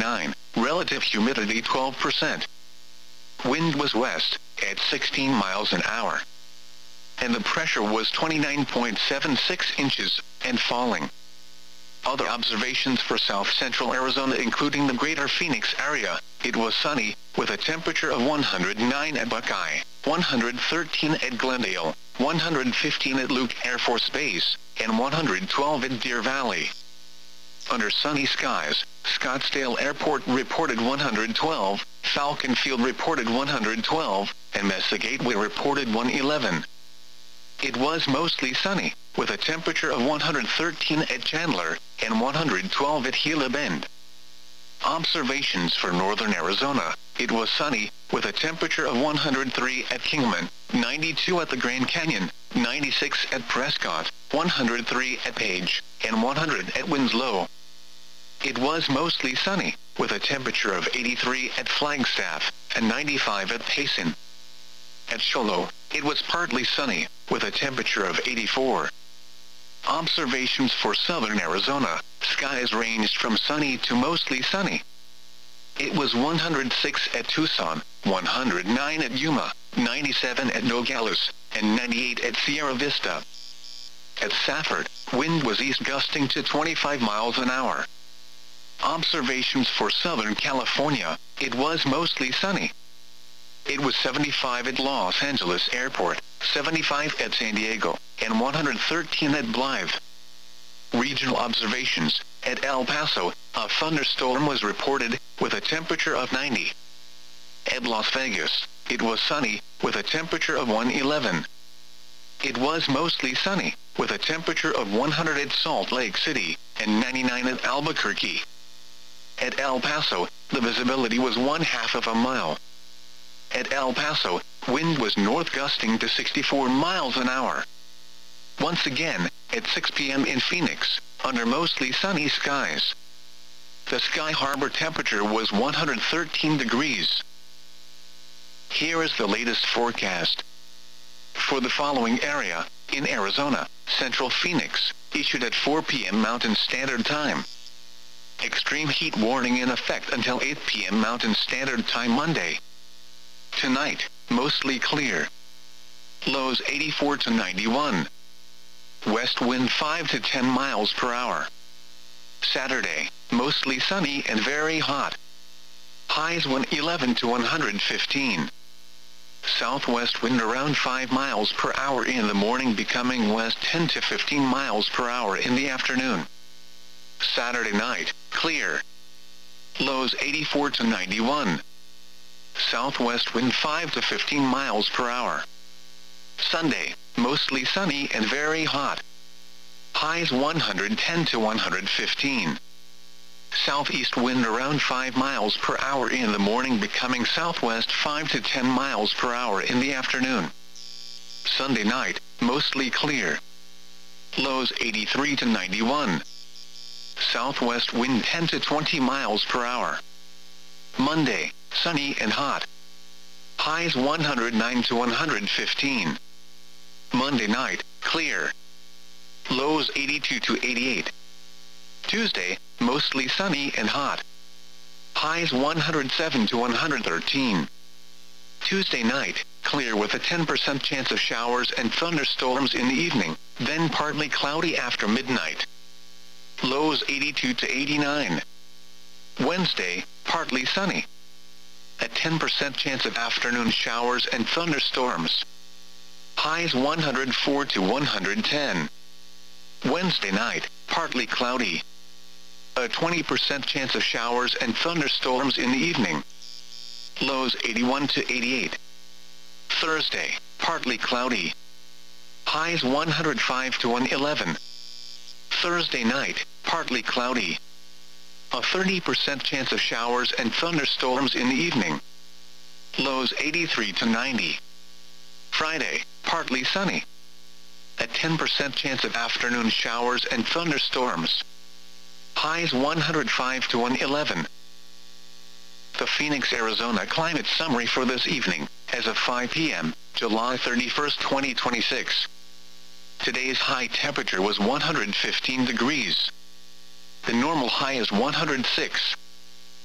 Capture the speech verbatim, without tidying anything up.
ninety-nine, relative humidity twelve percent. Wind was west, at sixteen miles an hour. And the pressure was twenty-nine point seven six inches, and falling. Other observations for south-central Arizona including the greater Phoenix area, it was sunny, with a temperature of one hundred nine at Buckeye, one hundred thirteen at Glendale, one hundred fifteen at Luke Air Force Base, and one hundred twelve at Deer Valley. Under sunny skies, Scottsdale Airport reported one hundred twelve, Falcon Field reported one hundred twelve, and Mesa Gateway reported one hundred eleven. It was mostly sunny, with a temperature of one hundred thirteen at Chandler, and one hundred twelve at Gila Bend. Observations for northern Arizona, it was sunny, with a temperature of one hundred three at Kingman, ninety-two at the Grand Canyon, ninety-six at Prescott, one hundred three at Page, and one hundred at Winslow. It was mostly sunny, with a temperature of eighty-three at Flagstaff, and ninety-five at Payson. At Show Low, it was partly sunny, with a temperature of eighty-four. Observations for southern Arizona, skies ranged from sunny to mostly sunny. It was one hundred six at Tucson, one hundred nine at Yuma, ninety-seven at Nogales, and ninety-eight at Sierra Vista. At Safford, wind was east gusting to twenty-five miles an hour. Observations for Southern California, it was mostly sunny. It was seventy-five at Los Angeles Airport, seventy-five at San Diego, and one hundred thirteen at Blythe. Regional observations, at El Paso, a thunderstorm was reported, with a temperature of ninety. At Las Vegas, it was sunny, with a temperature of one hundred eleven. It was mostly sunny, with a temperature of one hundred at Salt Lake City, and ninety-nine at Albuquerque. At El Paso, the visibility was one half of a mile. At El Paso, wind was north gusting to sixty-four miles an hour. Once again, at six p m in Phoenix, under mostly sunny skies. The Sky Harbor temperature was one hundred thirteen degrees. Here is the latest forecast. For the following area, in Arizona, Central Phoenix, issued at four p m Mountain Standard Time. Extreme heat warning in effect until eight p m Mountain Standard Time Monday. Tonight, mostly clear. Lows eighty-four to ninety-one. West wind five to ten miles per hour. Saturday, mostly sunny and very hot. Highs one hundred eleven to one hundred fifteen. Southwest wind around five miles per hour in the morning, becoming west ten to fifteen miles per hour in the afternoon. Saturday night, clear. Lows eighty-four to ninety-one. Southwest wind five to fifteen miles per hour. Sunday, mostly sunny and very hot. Highs one hundred ten to one hundred fifteen. Southeast wind around five miles per hour in the morning, becoming southwest five to ten miles per hour in the afternoon. Sunday night, mostly clear. Lows eighty-three to ninety-one. Southwest wind ten to twenty miles per hour. Monday, sunny and hot. Highs one hundred nine to one hundred fifteen. Monday night, clear. Lows eighty-two to eighty-eight. Tuesday, mostly sunny and hot. Highs one hundred seven to one hundred thirteen. Tuesday night, clear with a ten percent chance of showers and thunderstorms in the evening, then partly cloudy after midnight. Lows eighty-two to eighty-nine. Wednesday, partly sunny. A ten percent chance of afternoon showers and thunderstorms. Highs one hundred four to one hundred ten. Wednesday night, partly cloudy. A twenty percent chance of showers and thunderstorms in the evening. Lows eighty-one to eighty-eight. Thursday, partly cloudy. Highs one hundred five to one hundred eleven. Thursday night, partly cloudy. A thirty percent chance of showers and thunderstorms in the evening. Lows eighty-three to ninety. Friday, partly sunny. A ten percent chance of afternoon showers and thunderstorms. Highs one hundred five to one hundred eleven. The Phoenix, Arizona climate summary for this evening, as of five p m, July thirty-first, twenty twenty-six. Today's high temperature was one hundred fifteen degrees. The normal high is one hundred six.